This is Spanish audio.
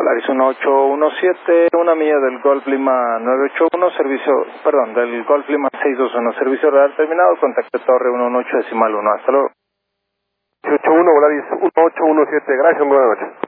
Volaris 1817, una milla del Golf Lima 981, del Golf Lima 621, servicio radar terminado, contacto torre 118.1, hasta luego. 81 Volaris 1817, gracias, buenas noches.